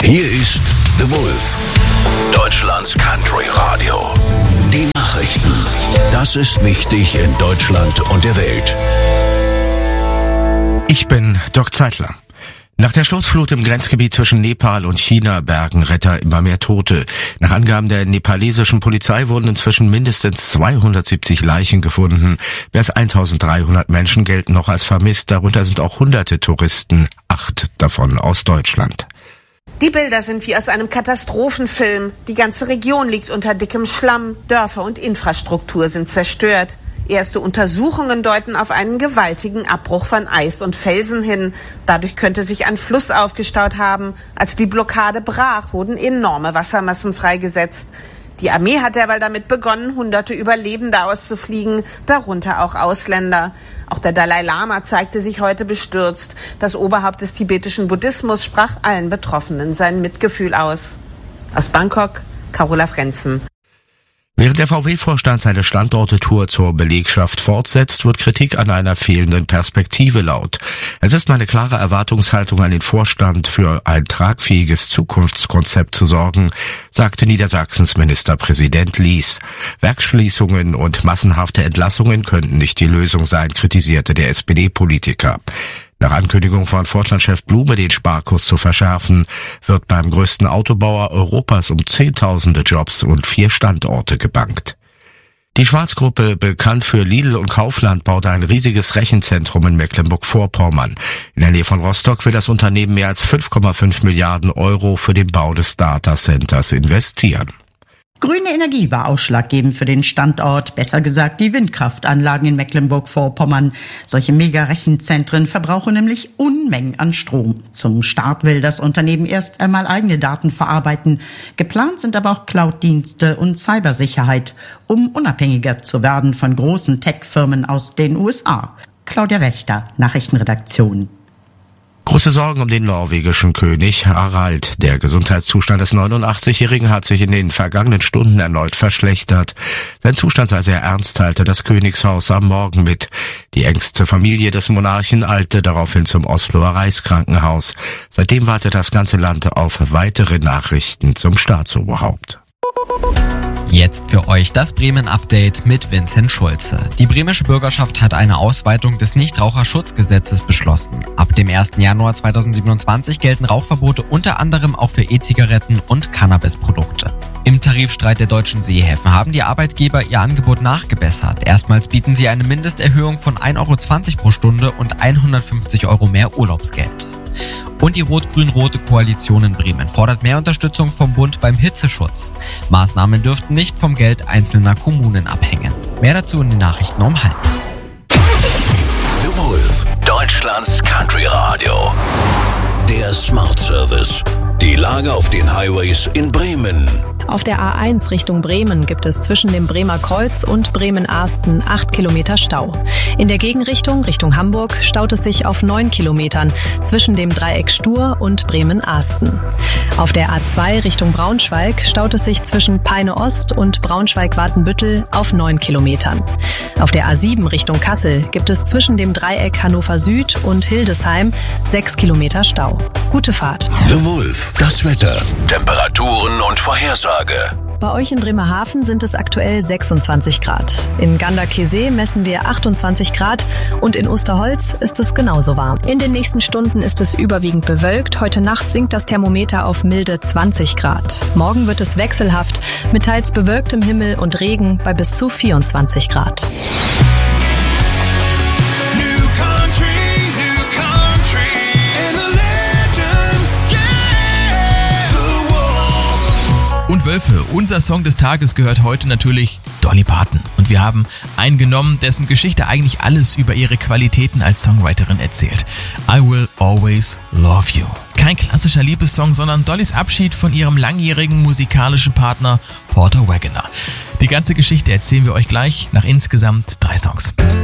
Hier ist The Wolf, Deutschlands Country Radio. Die Nachrichten. Das ist wichtig in Deutschland und der Welt. Ich bin Dirk Zeitler. Nach der Sturzflut im Grenzgebiet zwischen Nepal und China bergen Retter immer mehr Tote. Nach Angaben der nepalesischen Polizei wurden inzwischen mindestens 270 Leichen gefunden. Mehr als 1300 Menschen gelten noch als vermisst. Darunter sind auch hunderte Touristen, 8 davon aus Deutschland. Die Bilder sind wie aus einem Katastrophenfilm. Die ganze Region liegt unter dickem Schlamm. Dörfer und Infrastruktur sind zerstört. Erste Untersuchungen deuten auf einen gewaltigen Abbruch von Eis und Felsen hin. Dadurch könnte sich ein Fluss aufgestaut haben. Als die Blockade brach, wurden enorme Wassermassen freigesetzt. Die Armee hat derweil damit begonnen, hunderte Überlebende auszufliegen, darunter auch Ausländer. Auch der Dalai Lama zeigte sich heute bestürzt. Das Oberhaupt des tibetischen Buddhismus sprach allen Betroffenen sein Mitgefühl aus. Aus Bangkok, Carola Frenzen. Während der VW-Vorstand seine Standorte-Tour zur Belegschaft fortsetzt, wird Kritik an einer fehlenden Perspektive laut. Es ist meine klare Erwartungshaltung an den Vorstand, für ein tragfähiges Zukunftskonzept zu sorgen, sagte Niedersachsens Ministerpräsident Lies. Werksschließungen und massenhafte Entlassungen könnten nicht die Lösung sein, kritisierte der SPD-Politiker. Nach Ankündigung von Vorstandschef Blume, den Sparkurs zu verschärfen, wird beim größten Autobauer Europas um Zehntausende Jobs und 4 Standorte gebankt. Die Schwarz-Gruppe, bekannt für Lidl und Kaufland, baut ein riesiges Rechenzentrum in Mecklenburg-Vorpommern. In der Nähe von Rostock will das Unternehmen mehr als 5,5 Milliarden Euro für den Bau des Datacenters investieren. Grüne Energie war ausschlaggebend für den Standort, besser gesagt die Windkraftanlagen in Mecklenburg-Vorpommern. Solche Mega-Rechenzentren verbrauchen nämlich Unmengen an Strom. Zum Start will das Unternehmen erst einmal eigene Daten verarbeiten. Geplant sind aber auch Cloud-Dienste und Cybersicherheit, um unabhängiger zu werden von großen Tech-Firmen aus den USA. Claudia Wächter, Nachrichtenredaktion. Große Sorgen um den norwegischen König Harald. Der Gesundheitszustand des 89-Jährigen hat sich in den vergangenen Stunden erneut verschlechtert. Sein Zustand sei sehr ernst, teilte das Königshaus am Morgen mit. Die engste Familie des Monarchen eilte daraufhin zum Osloer Reichskrankenhaus. Seitdem wartet das ganze Land auf weitere Nachrichten zum Staatsoberhaupt. Jetzt für euch das Bremen-Update mit Vincent Schulze. Die bremische Bürgerschaft hat eine Ausweitung des Nichtraucherschutzgesetzes beschlossen. Ab dem 1. Januar 2027 gelten Rauchverbote unter anderem auch für E-Zigaretten und Cannabisprodukte. Im Tarifstreit der deutschen Seehäfen haben die Arbeitgeber ihr Angebot nachgebessert. Erstmals bieten sie eine Mindesterhöhung von 1,20 € pro Stunde und 150 € mehr Urlaubsgeld. Und die rot-grün-rote Koalition in Bremen fordert mehr Unterstützung vom Bund beim Hitzeschutz. Maßnahmen dürften nicht vom Geld einzelner Kommunen abhängen. Mehr dazu in den Nachrichten um 12:30. The Wolf, Deutschlands Country Radio. Der Smart Service. Die Lage auf den Highways in Bremen. Auf der A1 Richtung Bremen gibt es zwischen dem Bremer Kreuz und Bremen-Arsten 8 Kilometer Stau. In der Gegenrichtung Richtung Hamburg staut es sich auf 9 Kilometern zwischen dem Dreieck Stur und Bremen-Arsten. Auf der A2 Richtung Braunschweig staut es sich zwischen Peine Ost und Braunschweig-Watenbüttel auf 9 Kilometern. Auf der A7 Richtung Kassel gibt es zwischen dem Dreieck Hannover Süd und Hildesheim 6 Kilometer Stau. Gute Fahrt. The Wolf, das Wetter, Temperaturen und Vorhersage. Bei euch in Bremerhaven sind es aktuell 26 Grad. In Ganderkesee messen wir 28 Grad und in Osterholz ist es genauso warm. In den nächsten Stunden ist es überwiegend bewölkt. Heute Nacht sinkt das Thermometer auf milde 20 Grad. Morgen wird es wechselhaft mit teils bewölktem Himmel und Regen bei bis zu 24 Grad. Und Wölfe, unser Song des Tages gehört heute natürlich Dolly Parton. Und wir haben einen genommen, dessen Geschichte eigentlich alles über ihre Qualitäten als Songwriterin erzählt. I Will Always Love You. Kein klassischer Liebessong, sondern Dollys Abschied von ihrem langjährigen musikalischen Partner Porter Wagoner. Die ganze Geschichte erzählen wir euch gleich nach insgesamt 3 Songs.